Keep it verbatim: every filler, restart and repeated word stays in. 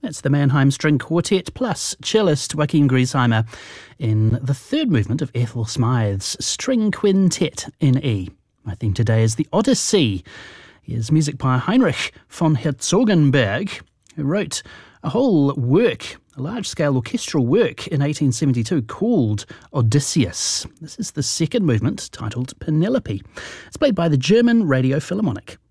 That's the Mannheim String Quartet plus cellist Joachim Griesheimer in the third movement of Ethel Smythe's String Quintet in E. My theme today is the Odyssey. Here's music by Heinrich von Herzogenberg, who wrote a whole work, a large-scale orchestral work in eighteen seventy-two called Odysseus. This is the second movement, titled Penelope. It's played by the German Radio Philharmonic.